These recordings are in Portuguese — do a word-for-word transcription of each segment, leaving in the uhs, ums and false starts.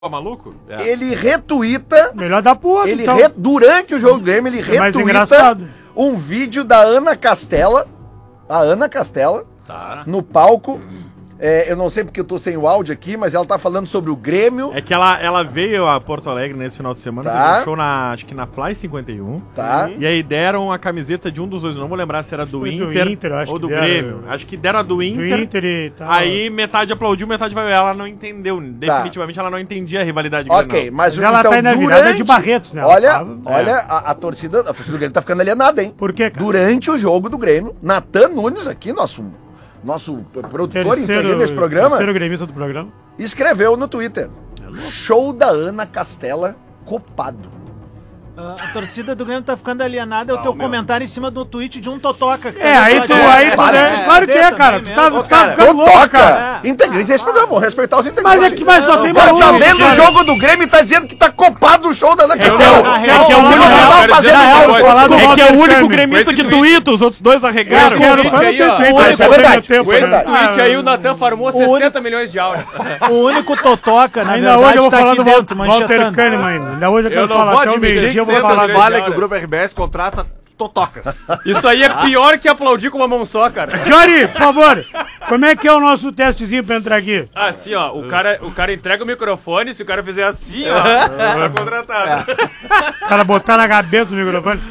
maluco? É. Ele retuita. Melhor dar pro outro, ele então. re, Durante o jogo do Grêmio, ele é mais retuita engraçado. um vídeo da Ana Castela. A Ana Castela. Tá. No palco. É, eu não sei porque eu tô sem o áudio aqui, mas ela tá falando sobre o Grêmio. É que ela, ela veio a Porto Alegre nesse final de semana, Tá. fez um show na, acho que na Fly cinquenta e um. Tá. E aí deram a camiseta de um dos dois, não vou lembrar se era do Foi do Inter, Inter, eu acho ou que do deram. Grêmio. Acho que deram a do Inter. Do Inter e tal. Aí metade aplaudiu, metade vai. Ela não entendeu. Definitivamente ela não entendia a rivalidade Ok, Grenal. mas, Mas ela então, tá aí na virada de Barretos, né? Olha, Ela tava- olha a, a torcida, a torcida do Grêmio tá ficando alienada, hein? Por quê, cara? Durante o jogo do Grêmio, Natan Nunes aqui, nosso, nosso produtor integrante desse programa, Terceiro gremista do programa. escreveu no Twitter: show da Ana Castela copado. A, a torcida do Grêmio tá ficando alienada, é o teu comentário em cima do tweet de um Totoca. que É, tá aí do tu, lado de- aí tu, para, é, é, claro que é, também cara. Tu tá, mesmo. tu tá ficando louco, Totoca! cara. Integrante desse programa, vamos respeitar os integrantes. Mas é que mas só tem Tá maluco. vendo o cara. jogo do Grêmio e tá dizendo que tá copado o show da Ana É que é o- Castela. é que é o único- Você tá quero fazendo dizer real, uma coisa. falar do É que é Walter o único Kahneman. gremista Com que esse tuita, os outros dois arregaram. Esse ano, tweet foi aí, no ó. tempo, Olha, aí é você verdade. perdeu tempo, Com esse né? tweet aí, o Natan farmou sessenta milhões de áudio. O único Totoca, na Ainda hoje eu verdade, vou tá falar aqui do dentro, Walter manchetando. Kahneman ainda. Ainda hoje eu Eu quero não falar. vou Até o admitir meio-dia eu vou vocês falar. falem hora. que o Grupo R B S contrata totocas. Isso aí é pior que aplaudir com uma mão só, cara. Jory, por favor, como é que é o nosso testezinho pra entrar aqui? Assim, ó, o cara, o cara entrega o microfone, se o cara fizer assim, ó, tá contratado. O cara botar na cabeça o microfone.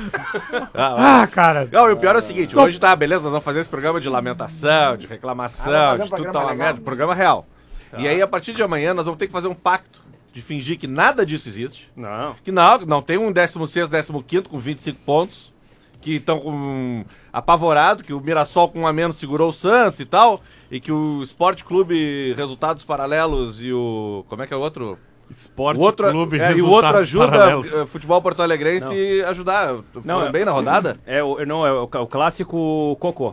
Ah, cara. Não, e o pior é o seguinte, hoje tá, beleza, nós vamos fazer esse programa de lamentação, de reclamação, de tudo tá uma merda, programa real. E aí, a partir de amanhã, nós vamos ter que fazer um pacto de fingir que nada disso existe. Não. Que não, não tem um décimo sexto, décimo quinto com vinte e cinco pontos, que estão com apavorado, que o Mirassol com um a menos segurou o Santos e tal, e que o Esporte Clube Resultados Paralelos e o... como é que é o outro? Esporte O outro, Clube, é, e o outro resultados ajuda paralelos. eh, futebol porto-alegrense a ajudar. Foram é- bem na rodada? É, o, não, é o, o clássico cocô.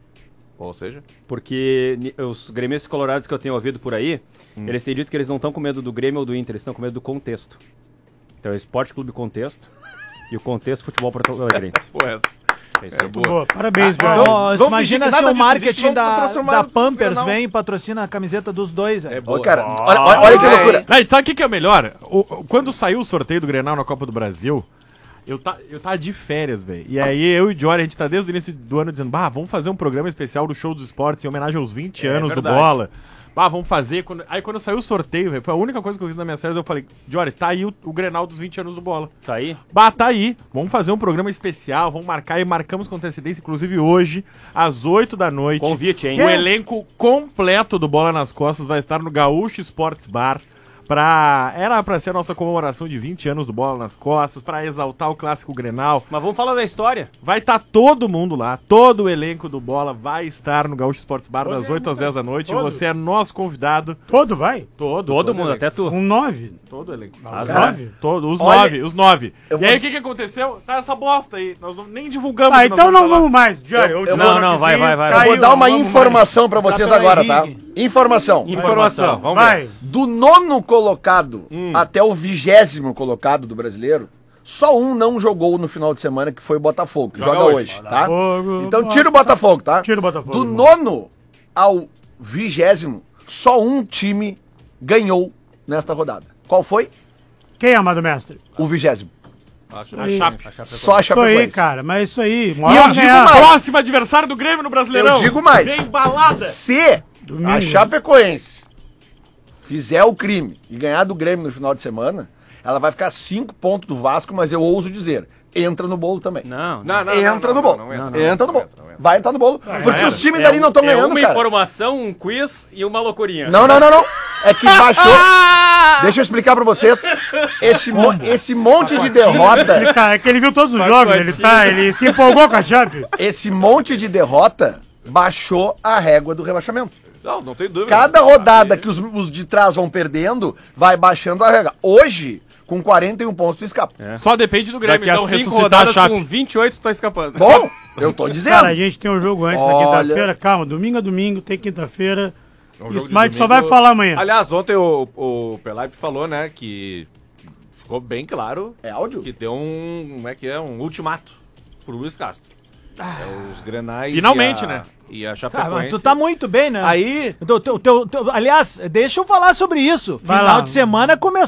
Ou seja... Porque ni- os gremistas colorados que eu tenho ouvido por aí, eles têm dito que eles não estão com medo do Grêmio ou do Inter, eles estão com medo do contexto. Então é o Esporte Clube Contexto e o Contexto Futebol Porto-Alegrense. Pô, essa. É isso É aí. boa. Boa, parabéns, Ah, Jory. então- Ó, vamos imagina fingir que se nada o disso marketing existe, vamos da, transformar da no Pampers Grenal. vem e patrocina a camiseta dos dois. É velho. boa. Ô, cara, olha, olha, olha que loucura. Aí, sabe o que, que é melhor? O- o- quando saiu o sorteio do Grenal na Copa do Brasil, eu, tá, eu tava de férias, velho. E aí eu e o Jory, a gente tá desde o início do ano dizendo, bah, vamos fazer um programa especial do Show dos Esportes em homenagem aos vinte É anos verdade. do Bola. Bah, vamos fazer. Quando... Aí quando saiu o sorteio, véio, foi a única coisa que eu fiz nas minhas férias, eu falei, Jory, tá aí o, o Grenal dos vinte anos do Bola. Tá aí? Bah, tá aí. Vamos fazer um programa especial, vamos marcar e marcamos com antecedência, inclusive hoje, às oito da noite. Convite, hein? O elenco completo do Bola nas Costas vai estar no Gaúcho Sports Bar. Pra... Era pra ser a nossa comemoração de vinte anos do Bola nas Costas, pra exaltar o clássico Grenal. Mas vamos falar da história. Vai estar todo mundo lá, todo o elenco do Bola vai estar no Gaúcho Sports Bar das oito às dez da noite. Todo. Você é nosso convidado. Todo vai? Todo. Todo mundo, elenco. até tu. Um nove. Todo o elenco. As Cara, nove? Todo, os Olha, nove, os nove. eu E aí vou- o que que aconteceu? Tá essa bosta aí. Nós não, nem divulgamos. Ah, o que nós então não falar. vamos mais. Jory, Eu- eu eu vou vou- no não, vai, vizinho, vai, vai. Eu caiu, vou dar uma não vamos informação pra vocês Tá pela agora, tá? Henrique. Informação. Informação, vamos mais. ver. Vai. Do nono colocado até o vigésimo colocado do brasileiro, só um não jogou no final de semana, que foi o Botafogo, que joga, Joga hoje, hoje. tá? Botafogo, Então tira o Botafogo, tá? Tira o Botafogo, Do irmão. nono ao vigésimo, só um time ganhou nesta rodada. Qual foi? Quem é, amado mestre? O vigésimo. A Chape. Só a Isso aí, Chapecoense. cara, mas isso aí. E eu digo mais. Próximo adversário do Grêmio no Brasileirão. Eu digo mais. Vem balada. Se Domingo. a Chapecoense fizer o crime e ganhar do Grêmio no final de semana, ela vai ficar cinco pontos do Vasco, mas eu ouso dizer, entra no bolo também. Não. Não, não, entra não, no não, bolo. não, não, entra, não, entra no não, bolo. não, não, não. Vai entrar no bolo. Porque era. os times dali um- não estão é ganhando, uma cara. informação, um quiz e uma loucurinha. Não, não, não, não. É que baixou. Deixa eu explicar pra vocês. Esse, mo- esse monte de derrota, Ele tá, é que ele viu todos os jogos, ele tá, ele se empolgou com a Chape. esse monte de derrota baixou a régua do rebaixamento. Não, não tem dúvida. Cada rodada que os, os de trás vão perdendo, vai baixando a régua. Hoje, com quarenta e um pontos, tu escapa. Só depende do Grêmio, Daqui a então, cinco ressuscitar a rodadas Chape. com vinte e oito tu tá escapando. Bom, eu tô dizendo. Cara, a gente tem um jogo antes Olha. na quinta-feira. Calma, domingo a domingo, tem quinta-feira. É um jogo Isso, de mas a gente só domingo. vai falar amanhã. Aliás, ontem o, o Pelaipe falou, né, que ficou bem claro É áudio? que deu um, como é que é, um ultimato pro Luiz Castro. É os Grenais Finalmente, e a, né? E a Tá, Chapecoense. mas tu tá muito bem, né? Aí... Teu- teu- teu- teu- aliás, deixa eu falar sobre isso. Vai Final lá. de semana começou